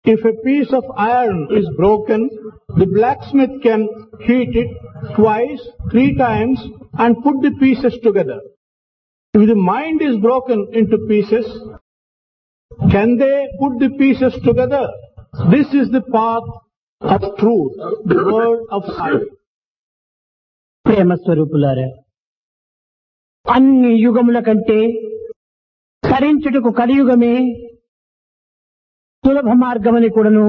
If a piece of iron is broken, the blacksmith can heat it twice, 3 times and put the pieces together. If the mind is broken into pieces, can they put the pieces together? This is the path of truth, the word of sight. ప్రేమ స్వరూపులారా, అన్ని యుగముల కంటే తరించుటకు కలియుగమే సులభ మార్గమని కూడాను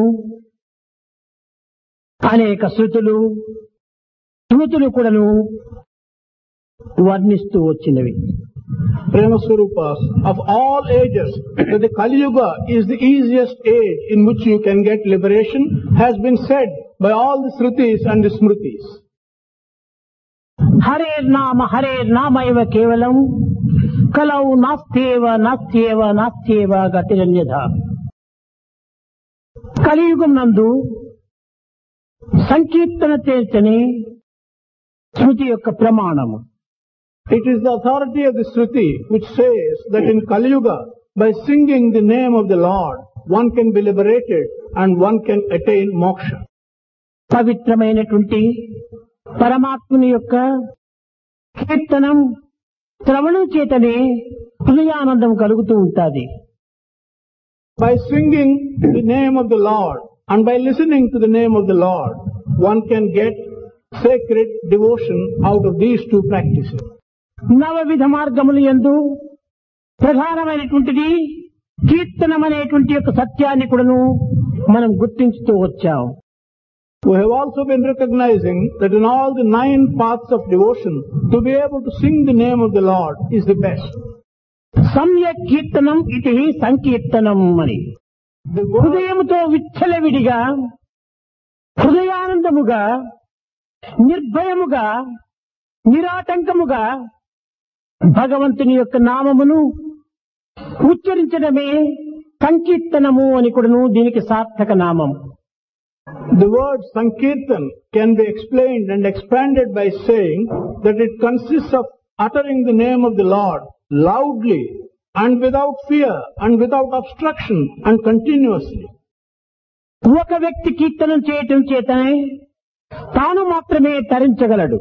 అనేక శృతులు స్మృతులు కూడాను వర్ణిస్తూ వచ్చినవి. Prema Swarupas, of all ages, that the Kali Yuga is the easiest age in which you can get liberation has been said by all the Shrutis and the Smritis. హరేర్ నామ ఇవ కేవలం కలౌ నాస్త్యేవ గతిరన్యథ. కలియుగం నందు సంకీర్తన చేతనే స్మృతి యొక్క ప్రమాణము. It is the authority of the Shruti which says that in Kali Yuga, by singing the name of the Lord, one can be liberated and one can attain moksha. పవిత్రమైనటువంటి పరమాత్ముని యొక్క కీర్తనం శ్రవణం చేతనే హృదయానందం కలుగుతూ ఉంటుంది. By singing the name of the Lord and by listening to the name of the Lord, one can get sacred devotion out of these two practices. నవవిధ మార్గములు యందు ప్రధానమైనటువంటిది కీర్తనం అనేటువంటి యొక్క సత్యాన్ని కూడాను మనం గుర్తించుతూ వచ్చాం. We have also been recognizing that in all the 9 paths of devotion, to be able to sing the name of the Lord is the best. సమ్యక్ కీర్తనం ఇది సంకీర్తనం అని హృదయముతో విచ్చలవిడిగా హృదయానందముగా నిర్భయముగా నిరాటంకముగా భగవంతుని యొక్క నామమును ఉచ్చరించడమే సంకీర్తనము అని కూడాను దీనికి సార్థక నామం. The word Sankirtan can be explained and expanded by saying that it consists of uttering the name of the Lord loudly and without fear and without obstruction and continuously. ఒక వ్యక్తి కీర్తనం చేయటం చేతనే తాను మాత్రమే తరించగలడు.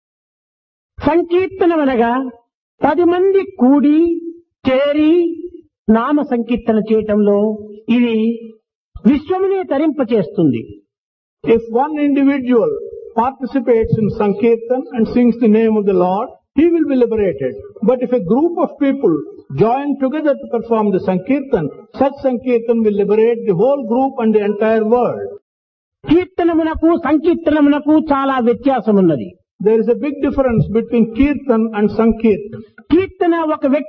సంకీర్తనం అనగా 10 మంది కూడి చేరి నామ సంకీర్తన చేయటంలో ఇది విశ్వమునే తరింపచేస్తుంది. If one individual participates in Sankirtan and sings the name of the Lord, he will be liberated. But if a group of people join together to perform the Sankirtan, such Sankirtan will liberate the whole group and the entire world. కీర్తనమునకు సంకీర్తనమునకు చాలా వ్యత్యాసం ఉన్నది. There is a big difference between Kirtan and Sankirtan. కీర్తన ఒక వ్యక్తి